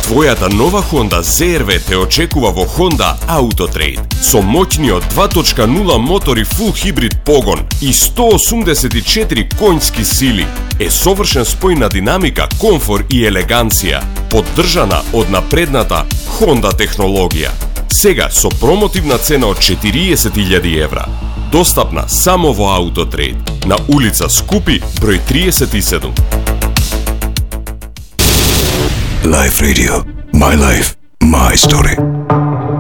Твојата нова Honda CR-V те очекува во Honda Autotrade со моќниот 2.0 мотор и full хибрид погон и 184 конјски сили. Е совршен спој на динамика, комфор и елеганција, поддржана од напредната Honda технологија. Сега со промотивна цена од 40.000 евра. Достапна само во Autotrade на улица Скупи, број 37. Life Radio. My life, my story.